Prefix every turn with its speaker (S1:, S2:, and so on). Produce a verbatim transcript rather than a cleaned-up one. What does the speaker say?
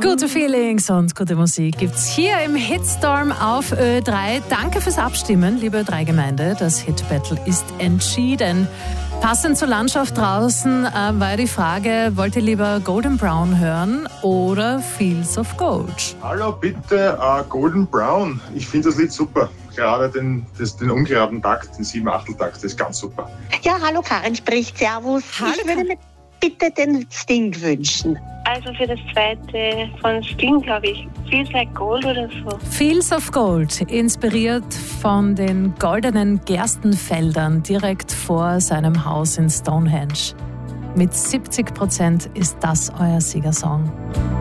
S1: Gute Feelings und gute Musik gibt's hier im Hitstorm auf Ö drei. Danke fürs Abstimmen, liebe Ö drei Gemeinde. Das Hit Battle ist entschieden. Passend zur Landschaft draußen äh, war die Frage, wollt ihr lieber Golden Brown hören oder Fields of Gold?
S2: Hallo, bitte uh, Golden Brown. Ich finde das Lied super. Gerade den, das, den ungeraden Takt, den Sieben-Achtel-Takt, das ist ganz super.
S3: Ja, hallo, Karin spricht. Servus.
S1: Hallo,
S3: ich würde mir bitte den Sting wünschen.
S4: Also für das zweite von Sting, glaube ich, Feels Like Gold oder so.
S1: Fields of Gold, inspiriert von den goldenen Gerstenfeldern direkt vor seinem Haus in Stonehenge. Mit siebzig Prozent ist das euer Siegersong.